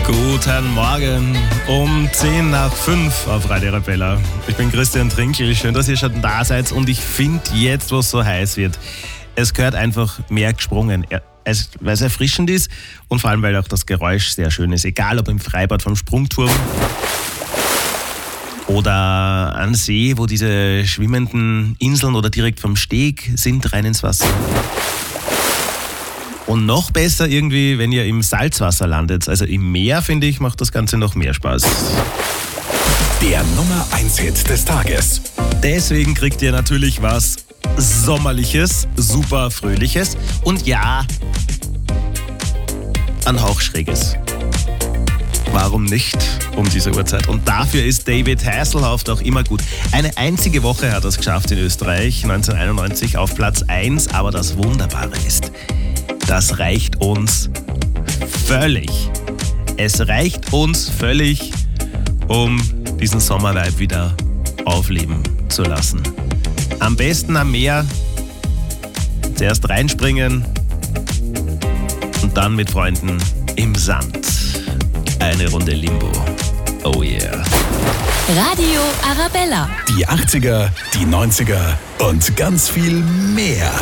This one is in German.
Guten Morgen um 10 nach 5 auf Radio Arabella. Ich bin Christian Trinkl, schön, dass ihr schon da seid und ich finde jetzt, wo es so heiß wird, es gehört einfach mehr gesprungen, weil es erfrischend ist und vor allem, weil auch das Geräusch sehr schön ist, egal ob im Freibad vom Sprungturm oder am See, wo diese schwimmenden Inseln oder direkt vom Steg sind, rein ins Wasser. Und noch besser irgendwie, wenn ihr im Salzwasser landet. Also im Meer, finde ich, macht das Ganze noch mehr Spaß. Der Nummer 1 Hit des Tages. Deswegen kriegt ihr natürlich was Sommerliches, super Fröhliches und ja, ein Hauch Schräges. Warum nicht um diese Uhrzeit? Und dafür ist David Hasselhoff doch immer gut. Eine einzige Woche hat er es geschafft in Österreich, 1991 auf Platz 1. Aber das Wunderbare ist, das reicht uns völlig. Es reicht uns völlig, um diesen Sommervibe wieder aufleben zu lassen. Am besten am Meer, zuerst reinspringen und dann mit Freunden im Sand. Eine Runde Limbo. Oh yeah. Radio Arabella. Die 80er, die 90er und ganz viel mehr.